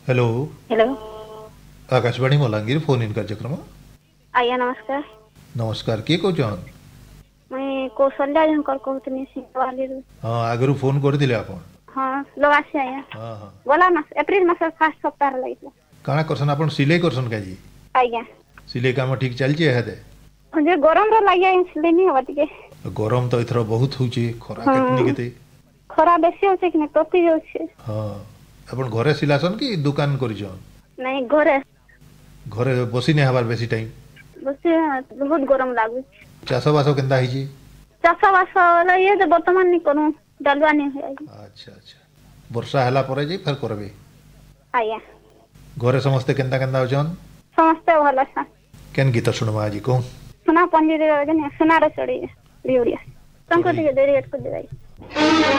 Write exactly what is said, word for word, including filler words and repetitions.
Hello hello Akashvani Malangir phone in कार्यक्रम आज्ञा नमस्कार नमस्कार किए कौन मुई कौशल्या झंकर कहतनी सिंहवाली हाँ आगु फोन करते आपण हाँ लगासी आज्ञा हाँ हाँ गला मास एप्रिल मास फास्ट सप्ताह लगितला काଣା करसन आपण सिलाई करसन काजी आज्ञा सिलाई काम ठीक चलचे हेदे जे गरम रो लागिया इसले नहीं हवा टिके गरम तो इथर बहुत होची खरा हाँ। केतनी केते खरा बेसी होचे कि नहीं तपी जाउछे हाँ आपण घरे सिलासन कि दुकान करिसन नहीं घरे घरे बसी नहीं हबार बेसी टाइम बसे बहुत गरम लागु चाष बास केनता हिची चाष बास ये जे वर्तमान नहीं करू डालवा नहीं है अच्छा अच्छा वर्षा हला परे जे फेर करबे आज्ञा घरे समस्ते केनता केनता होचन समस्ते भल छा केन गीत सुनवा आज को सुना पंजी रे सुना रे चढ़ी बिउरिया संको टिके देरी को दे